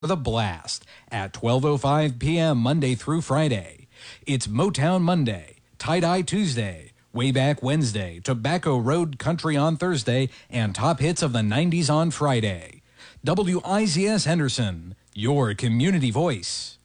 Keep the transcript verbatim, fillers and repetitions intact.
with a blast at twelve oh five p.m. Monday through Friday. It's Motown Monday, Tie-Dye Tuesday, Way Back Wednesday, Tobacco Road Country on Thursday, and Top Hits of the nineties on Friday. W I Z S Henderson, your community voice.